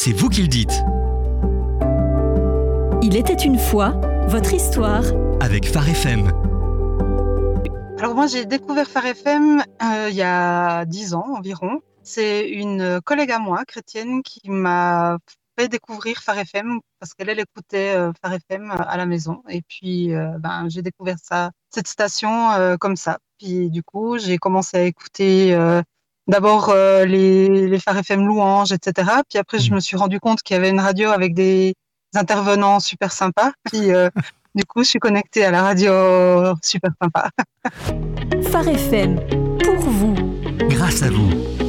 c'est vous qui le dites. Il était une fois, votre histoire. Avec Phare FM. Alors moi, j'ai découvert Phare FM il y a 10 ans environ. C'est une collègue à moi, chrétienne, qui m'a fait découvrir Phare FM parce qu'elle écoutait Phare FM à la maison. Et puis, j'ai découvert cette station comme ça. Puis du coup, j'ai commencé à écouter d'abord les Phare FM louanges, etc. Puis après, je me suis rendu compte qu'il y avait une radio avec des intervenants super sympas. Puis du coup, je suis connectée à la radio super sympa. Phare FM, pour vous. Grâce à vous.